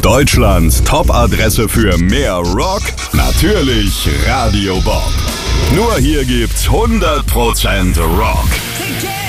Deutschlands Top-Adresse für mehr Rock? Natürlich Radio Bob. Nur hier gibt's 100% Rock.